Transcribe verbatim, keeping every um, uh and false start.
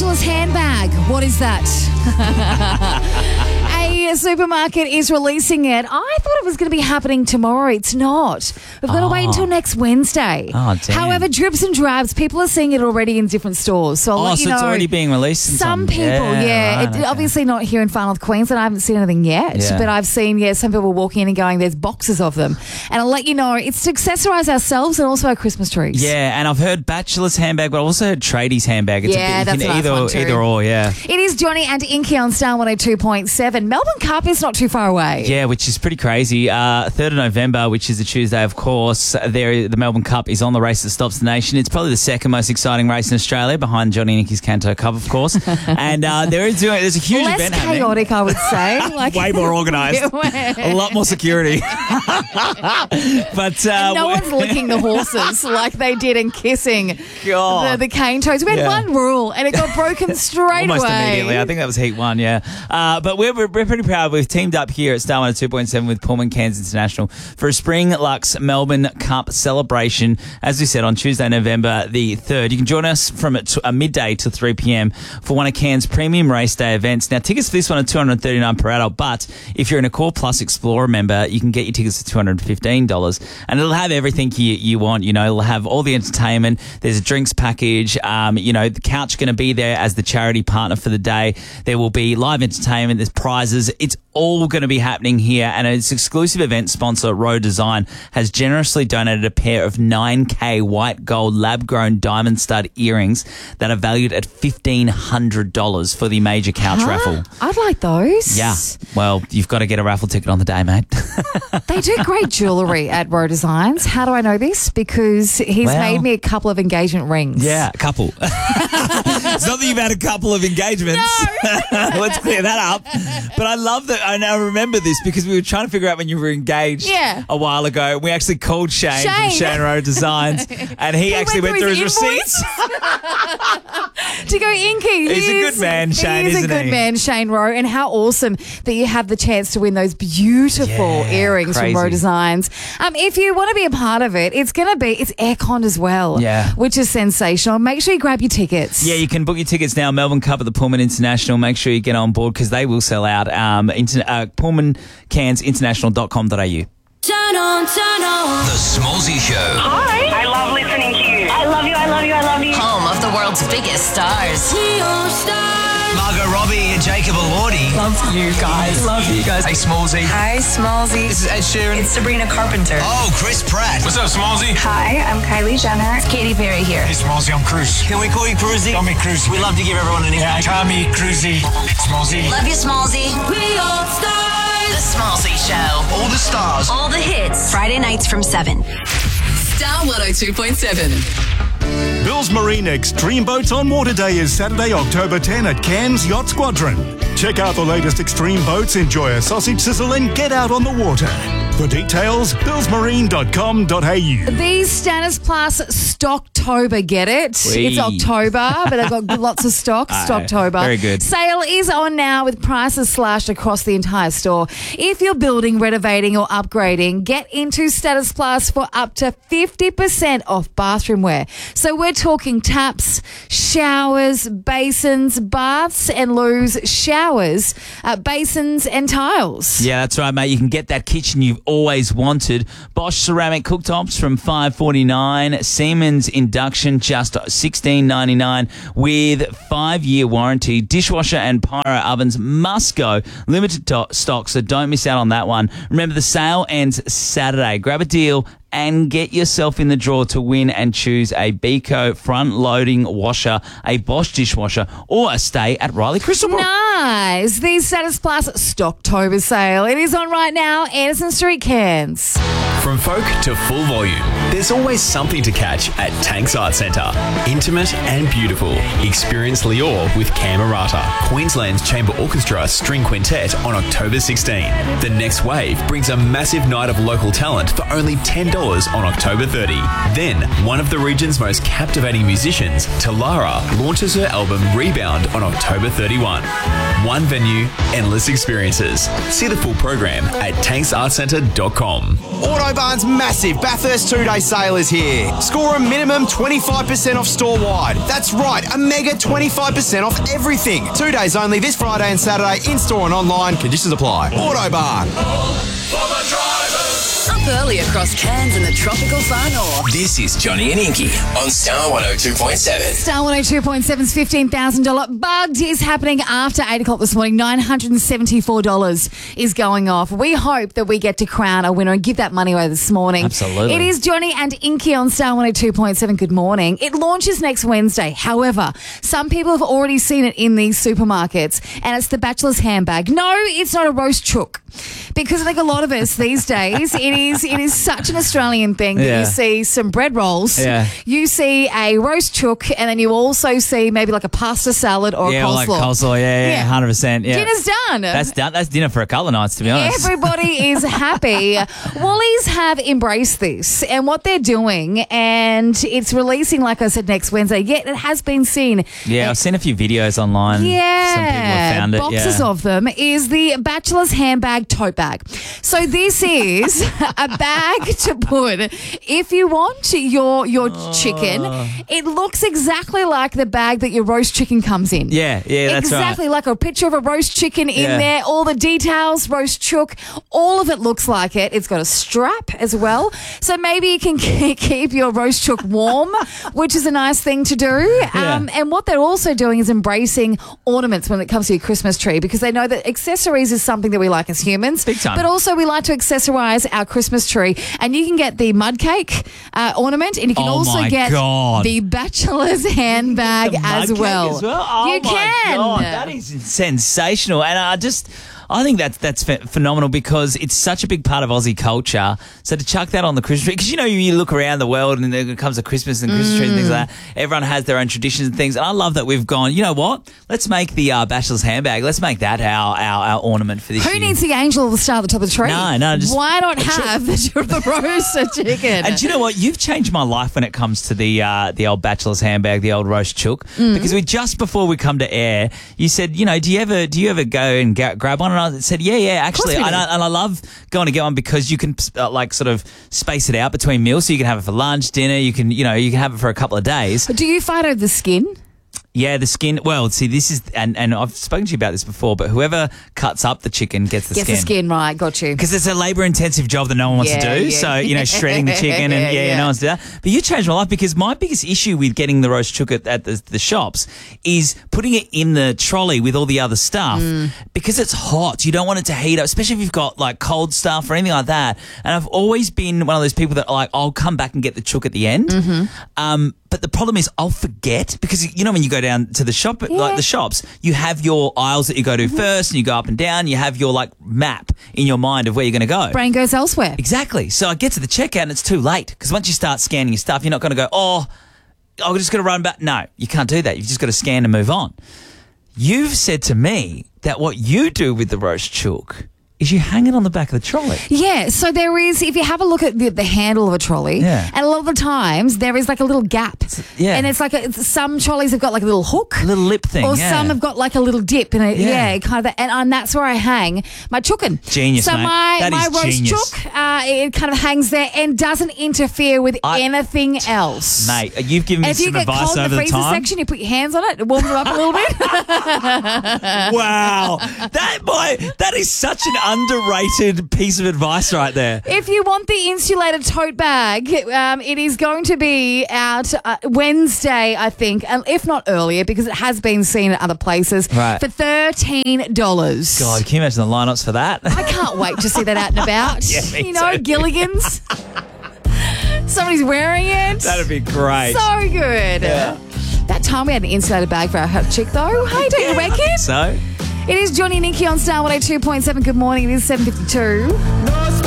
Bachelor's handbag. What is that? A supermarket is releasing it. I thought it was going to be happening tomorrow. It's not. We've got to Oh. wait until next Wednesday. Oh, damn. However, drips and drabs, people are seeing it already in different stores. So I'll Oh, let so you know. it's already being released in Some some- people, Yeah, yeah. right, it, okay. Obviously not here in Far North Queensland. I haven't seen anything yet. Yeah. But I've seen, yeah, some people walking in and going, there's boxes of them. And I'll let you know, it's to accessorise ourselves and also our Christmas trees. Yeah, and I've heard Bachelor's handbag, but I've also heard Tradies handbag. It's Yeah, a bit, that's you what can I've either, heard too. either or, yeah. It is Johnny and Inky on Star one oh two point seven. Melbourne Cup is not too far away. Yeah, which is pretty crazy. Uh, third of November, which is a Tuesday, of course. There, the Melbourne Cup is on the race that stops the nation. It's probably the second most exciting race in Australia, behind Johnny and Inky's Canto Cup, of course. and uh, there is there's a huge Less event happening. chaotic, I would say. Like, Way more organised. A lot more security. but uh, no one's licking the horses like they did and kissing the, God. the cane toads. We had Yeah. one rule and it got broken straight Almost away. immediately. I think that was heat one, yeah. Uh, but we're, we're we're pretty proud. We've teamed up here at Star one oh two point seven with Pullman Cairns International for a Spring Lux Melbourne Cup celebration. As we said, on Tuesday, November the third. You can join us from at uh, midday to three p.m. for one of Cairns' premium race day events. Now, tickets for this one are two hundred thirty-nine dollars per adult, but if you're an Accor Plus Explorer member, you can get your tickets for two hundred fifteen dollars. And it'll have everything you, you want. You know, it'll have all the entertainment. There's a drinks package. Um, you know, the couch going to be there as the charity partner for the day. There will be live entertainment. There's prizes. It's all going to be happening here. And its exclusive event sponsor, Row Design, has generously donated a pair of nine K white gold lab-grown diamond stud earrings that are valued at fifteen hundred dollars for the major couch Huh? raffle. I'd like those. Yeah. Well, you've got to get a raffle ticket on the day, mate. They do great jewellery at Row Designs. How do I know this? Because he's Well- made me a couple of engagement rings. Yeah, a couple. It's not that you've had a couple of engagements. Let's clear that up. But I love that. I now remember this because we were trying to figure out when you were engaged Yeah. a while ago. We actually called Shane, from Shane. Shane Rowe Designs, and he, He actually went went through through his his receipts. To go Inky. He's a he good is- man, Shane, He is isn't a good he? man, Shane Rowe. And how awesome that you have the chance to win those beautiful Yeah, earrings crazy. from Row Designs. Um, if you want to be a part of it, it's going to be, it's aircon as well. Yeah. Which is sensational. Make sure you grab your tickets. Yeah, you can book your tickets now. Melbourne Cup at the Pullman International. Make sure you get on board because they will sell out. Um, inter- uh, pullman cairns international dot com dot a u. Turn on, turn on. The Smallsy Show. Hi. I love listening to you. I love you, I love you, I love you. Home of the world's biggest stars. Neon stars. Margot Robbie and Jacob Elordi. Love you guys. Love you guys. Hey, Smallsy. Hi, Smallsy. This is Ed Sheeran. It's Sabrina Carpenter. Oh, Chris Pratt. What's up, Smallsy? Hi, I'm Kylie Jenner. It's Katy Perry here. Hey, Smallsy, I'm Cruz. Can we call you Cruzy? Call me Cruz. We love to give everyone an Yeah, nickname. call me Cruzy. Smallsy. Love you, Smallsy. We all stars. The Smallsy Show. All the stars. All the hits. Friday nights from seven. Star one oh two point seven. Bill's Marine Extreme Boats on Water Day is Saturday, October tenth at Cairns Yacht Squadron. Check out the latest extreme boats, enjoy a sausage sizzle and get out on the water. For details, bills marine dot com dot a u. The Status Plus Stocktober, get it? Wee. It's October, but they've got lots of stock. Aye, Stocktober. very good. Sale is on now with prices slashed across the entire store. If you're building, renovating or upgrading, get into Status Plus for up to fifty percent off bathroom wear. So we're talking taps, showers, basins, baths and loos, showers, uh, basins and tiles. Yeah, that's right, mate. You can get that kitchen you've always wanted. Bosch ceramic cooktops from five forty-nine. Siemens induction just sixteen ninety-nine with five-year warranty. Dishwasher and pyro ovens must go. Limited to- stock, so don't miss out on that one. Remember, the sale ends Saturday. Grab a deal and get yourself in the draw to win and choose a Beko front-loading washer, a Bosch dishwasher, or a stay at Riley Crystalbrook. Nice. The Status Plus Stocktober sale. It is on right now. Anderson Street, Cairns. From folk to full volume, there's always something to catch at Tanks Art Centre. Intimate and beautiful. Experience Lior with Camerata, Queensland's Chamber Orchestra String Quintet on October sixteenth. The Next Wave brings a massive night of local talent for only ten dollars stores on October thirtieth. Then, one of the region's most captivating musicians, Talara, launches her album Rebound on October thirty-first. One venue, endless experiences. See the full program at tanks art centre dot com. Autobarn's massive Bathurst two-day sale is here. Score a minimum twenty-five percent off store-wide. That's right, a mega twenty-five percent off everything. Two days only this Friday and Saturday, in-store and online. Conditions apply. Autobarn. Up early across Cairns and the tropical far north. This is Johnny and Inky on Star one oh two point seven. Star one oh two point seven's fifteen thousand dollars Bugged is happening after eight o'clock this morning. nine hundred seventy-four dollars is going off. We hope that we get to crown a winner and give that money away this morning. Absolutely. It is Johnny and Inky on Star one oh two point seven. Good morning. It launches next Wednesday. However, some people have already seen it in these supermarkets, and it's the Bachelor's handbag. No, it's not a roast chook. Because like a lot of us these days, it is it is such an Australian thing that Yeah. you see some bread rolls, Yeah. you see a roast chook, and then you also see maybe like a pasta salad or Yeah, a coleslaw. like coleslaw. Yeah, yeah, Yeah. one hundred percent. Yeah. Dinner's done. That's done. That's dinner for a couple of nights, to be honest. Everybody is happy. Woolies have embraced this and what they're doing, and it's releasing, like I said, next Wednesday. Yet it has been seen. Yeah, I've seen a few videos online. Yeah, Some people have found it. boxes yeah. of them is the Bachelor's handbag tote bag. So this is a bag to put if you want your your chicken. It looks exactly like the bag that your roast chicken comes in. Yeah, yeah, that's right. exactly like a picture of a roast chicken in Yeah. there. All the details, roast chook, all of it looks like it. It's got a strap as well, so maybe you can keep your roast chook warm, which is a nice thing to do. Yeah. Um, and what they're also doing is embracing ornaments when it comes to your Christmas tree, because they know that accessories is something that we like as humans. Big time. But also we like to accessorize our Christmas tree. And you can get the mud cake uh, ornament, and you can Oh also my get God. the Bachelor's handbag The mud as cake well. as well? Oh you my can. God, that is sensational. And I just, I think that's that's ph- phenomenal because it's such a big part of Aussie culture. So to chuck that on the Christmas tree, because you know you, you look around the world and there comes a Christmas and Christmas tree and things like that. Everyone has their own traditions and things. And I love that we've gone, you know what? Let's make the uh, Bachelor's handbag. Let's make that our, our, our ornament for this Who year. needs the angel or the star at the top of the tree? No, no, just- Why not have the, the roast chicken? And do you know what? You've changed my life when it comes to the uh, the old Bachelor's handbag, the old roast chook. Mm. Because we just before we come to air, you said, you know, do you ever do you ever go and ga- grab one? And I said, yeah, yeah, actually, we and do. I, and I love going to get one because you can uh, like sort of space it out between meals, so you can have it for lunch, dinner. You can, you know, you can have it for a couple of days. Do you fight over the skin? Yeah, the skin. Well, see, this is, and, and I've spoken to you about this before, but whoever cuts up the chicken gets the Gets skin. the skin, right, got you. Because it's a labour-intensive job that no one wants Yeah, to do. yeah. So, you know, shredding the chicken and, yeah, Yeah, yeah, no yeah. one's do that. But you changed my life because my biggest issue with getting the roast chook at, at the, the shops is putting it in the trolley with all the other stuff Mm. because it's hot. You don't want it to heat up, especially if you've got, like, cold stuff or anything like that. And I've always been one of those people that, like, I'll come back and get the chook at the end. Mm-hmm. Um, but the problem is I'll forget because, you know, when you go down to the shop, like the shops, you have your aisles that you go to first and you go up and down. You have your, like, map in your mind of where you're going to go. Brain goes elsewhere. Exactly. So I get to the checkout and it's too late because once you start scanning your stuff, you're not going to go, oh, I'm just going to run back. No, you can't do that. You've just got to scan and move on. You've said to me that what you do with the roast chook is you hang it on the back of the trolley. Yeah, so there is, if you have a look at the, the handle of a trolley, Yeah. and a lot of the times there is like a little gap. yeah. And it's like, a, it's, some trolleys have got like a little hook. A little lip thing, Or yeah. some have got like a little dip. And Yeah. yeah, kind of, and, and that's where I hang my chookin. Genius, So mate. my, That my is roast genius. chook, uh, it kind of hangs there and doesn't interfere with I- anything else. Mate, you've given me And if you some get advice cold in over the the freezer time. section, you put your hands on it, it warms it up a little bit. Wow. That, boy, that is such an underrated piece of advice right there. If you want the insulated tote bag, um, it is going to be out uh, Wednesday, I think, and if not earlier, because it has been seen at other places, Right. for thirteen dollars. God, can you imagine the lineups for that? I can't wait to see that out and about. Yeah, me you know, too. Gilligan's. Somebody's wearing it. That'd be great. So good. That time we had an insulated bag for our hot chick, though. Hey, don't you reckon? So? It is Johnny and Nikki on Star one oh two point seven. Good morning. It is seven fifty-two.